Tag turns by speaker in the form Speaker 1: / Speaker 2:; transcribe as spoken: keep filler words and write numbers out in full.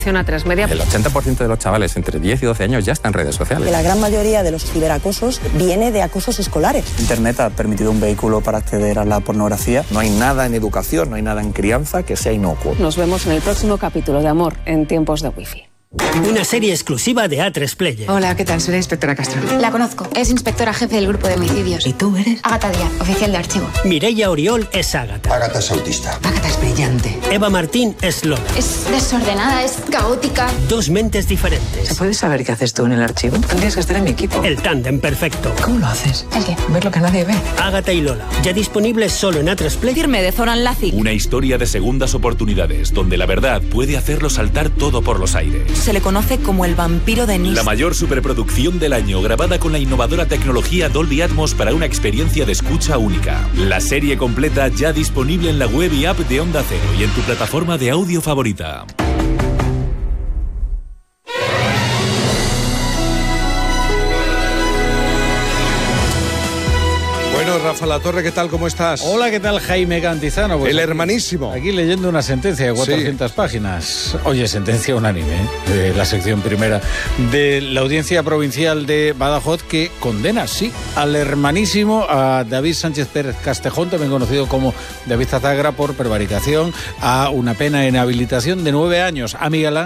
Speaker 1: A tres Media.
Speaker 2: El ochenta por ciento de los chavales entre diez y doce años ya están en redes sociales.
Speaker 3: Que la gran mayoría de los ciberacosos viene de acosos escolares.
Speaker 4: Internet ha permitido un vehículo para acceder a la pornografía.
Speaker 5: No hay nada en educación, no hay nada en crianza que sea inocuo.
Speaker 1: Nos vemos en el próximo capítulo de Amor en tiempos de wifi.
Speaker 6: Una serie exclusiva de A tres Player.
Speaker 7: Hola, ¿qué tal? Soy la inspectora Castro.
Speaker 8: La conozco. Es inspectora jefe del grupo de homicidios.
Speaker 7: ¿Y tú eres?
Speaker 8: Ágata Díaz, oficial de archivo.
Speaker 6: Mireia Oriol es Ágata.
Speaker 9: Ágata es autista.
Speaker 7: Ágata es brillante.
Speaker 6: Eva Martín es Lola.
Speaker 8: Es desordenada, es caótica.
Speaker 6: Dos mentes diferentes.
Speaker 7: ¿Se puede saber qué haces tú en el archivo? Tendrías que estar en mi equipo.
Speaker 6: El tándem perfecto.
Speaker 7: ¿Cómo lo haces?
Speaker 8: ¿El qué?
Speaker 7: Ver lo que nadie ve.
Speaker 6: Ágata y Lola. Ya disponibles solo en A tres Player.
Speaker 1: Firme de Zoran Lazic.
Speaker 10: Una historia de segundas oportunidades, donde la verdad puede hacerlo saltar todo por los aires.
Speaker 11: Se le conoce como el vampiro de Nice.
Speaker 10: La mayor superproducción del año, grabada con la innovadora tecnología Dolby Atmos para una experiencia de escucha única. La serie completa ya disponible en la web y app de Onda Cero y en tu plataforma de audio favorita.
Speaker 12: Bueno, Rafa Latorre, ¿qué tal? ¿Cómo estás?
Speaker 13: Hola, ¿qué tal, Jaime Cantizano? Pues
Speaker 12: el
Speaker 13: aquí,
Speaker 12: hermanísimo.
Speaker 13: Aquí leyendo una sentencia de cuatrocientas
Speaker 12: sí.
Speaker 13: páginas. Oye, sentencia unánime, ¿eh? De la sección primera de la Audiencia Provincial de Badajoz, que condena, sí, al hermanísimo, a David Sánchez Pérez Castejón, también conocido como David Zazagra, por prevaricación, a una pena de inhabilitación de nueve años. A Miguel